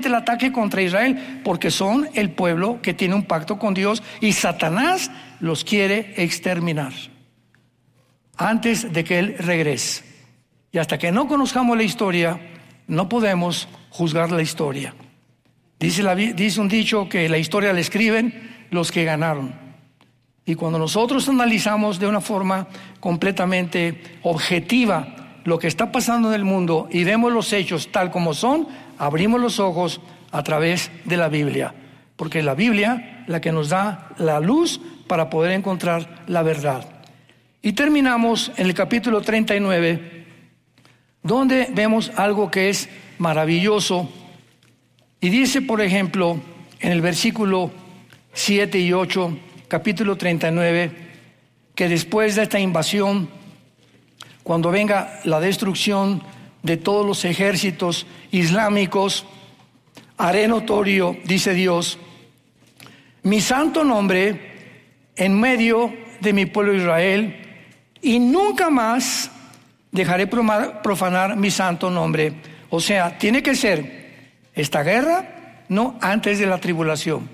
el ataque contra Israel, porque son el pueblo que tiene un pacto con Dios y Satanás los quiere exterminar antes de que Él regrese. Y hasta que no conozcamos la historia, no podemos juzgar la historia. Dice un dicho que la historia la escriben los que ganaron. Y cuando nosotros analizamos de una forma completamente objetiva lo que está pasando en el mundo y vemos los hechos tal como son, abrimos los ojos a través de la Biblia, porque es la Biblia la que nos da la luz para poder encontrar la verdad. Y terminamos en el capítulo 39, donde vemos algo que es maravilloso. Y dice, por ejemplo, en el versículo 7 y 8, capítulo 39, que después de esta invasión, cuando venga la destrucción de todos los ejércitos islámicos, haré notorio, dice Dios, mi santo nombre en medio de mi pueblo Israel, y nunca más dejaré profanar mi santo nombre. O sea, tiene que ser esta guerra, no antes de la tribulación,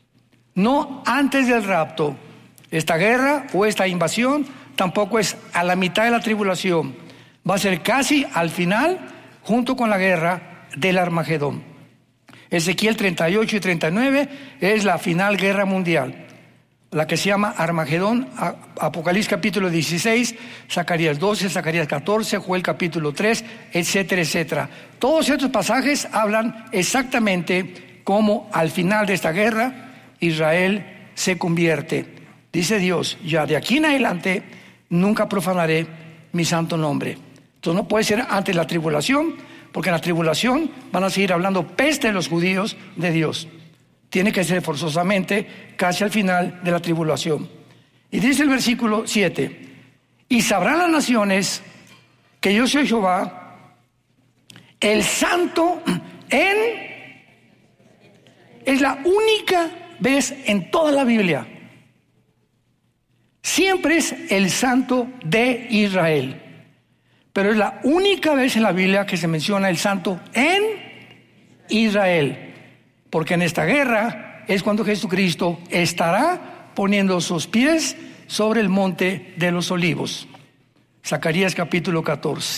no antes del rapto. Esta guerra o esta invasión tampoco es a la mitad de la tribulación, va a ser casi al final, junto con la guerra del Armagedón. Ezequiel 38 y 39 es la final guerra mundial, la que se llama Armagedón. Apocalipsis capítulo 16, Zacarías 12, Zacarías 14, Joel capítulo 3, etcétera, etcétera. Todos estos pasajes hablan exactamente cómo al final de esta guerra Israel se convierte. Dice Dios, ya de aquí en adelante nunca profanaré mi santo nombre. Entonces no puede ser antes de la tribulación, porque en la tribulación van a seguir hablando peste de los judíos de Dios. Tiene que ser forzosamente casi al final de la tribulación. Y dice el versículo 7, y sabrán las naciones que yo soy Jehová, el santo es la única vez en toda la Biblia. Siempre es el santo de Israel, pero es la única vez en la Biblia que se menciona el santo en Israel, porque en esta guerra es cuando Jesucristo estará poniendo sus pies sobre el monte de los olivos. Zacarías capítulo 14.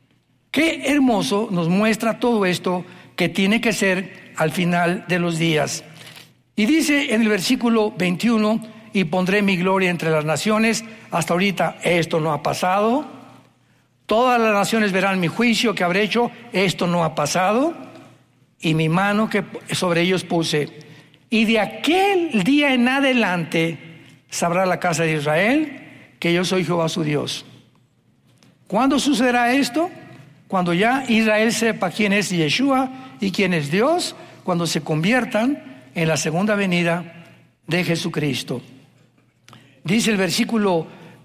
Qué hermoso nos muestra todo esto que tiene que ser al final de los días. Y dice en el versículo 21, y pondré mi gloria entre las naciones. Hasta ahorita esto no ha pasado. Todas las naciones verán mi juicio que habré hecho. Esto no ha pasado. Y mi mano que sobre ellos puse. Y de aquel día en adelante sabrá la casa de Israel que yo soy Jehová su Dios. ¿Cuándo sucederá esto? Cuando ya Israel sepa quién es Yeshua y quién es Dios, cuando se conviertan en la segunda venida de Jesucristo. Dice el versículo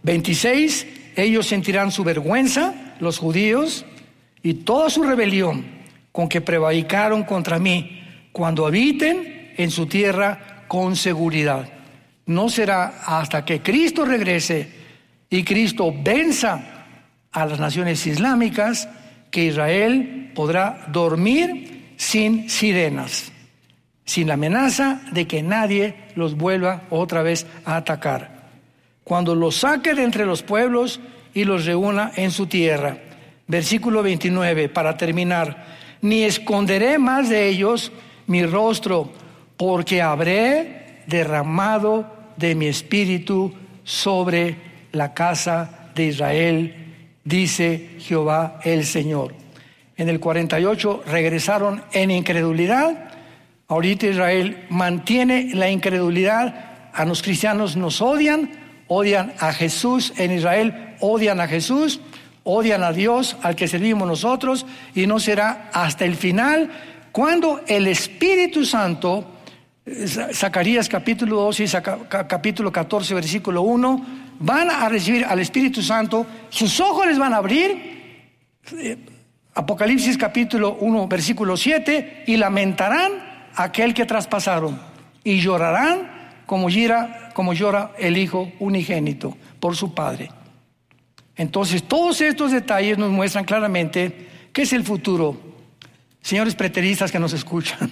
26, ellos sentirán su vergüenza, los judíos, y toda su rebelión con que prevaricaron contra mí, cuando habiten en su tierra con seguridad. No será hasta que Cristo regrese y Cristo venza a las naciones islámicas que Israel podrá dormir sin sirenas, sin la amenaza de que nadie los vuelva otra vez a atacar. Cuando los saque de entre los pueblos y los reúna en su tierra. Versículo 29, para terminar. Ni esconderé más de ellos mi rostro, porque habré derramado de mi espíritu sobre la casa de Israel, dice Jehová el Señor. En el 48 regresaron en incredulidad. Ahorita Israel mantiene la incredulidad. A los cristianos nos odian a Jesús en Israel, odian a Jesús, odian a Dios al que servimos nosotros, y no será hasta el final cuando el Espíritu Santo, Zacarías capítulo 12 y capítulo 14 versículo 1, van a recibir al Espíritu Santo, sus ojos les van a abrir, Apocalipsis capítulo 1 versículo 7, y lamentarán a aquel que traspasaron y llorarán como llora el hijo unigénito por su padre. Entonces todos estos detalles nos muestran claramente qué es el futuro. Señores preteristas que nos escuchan,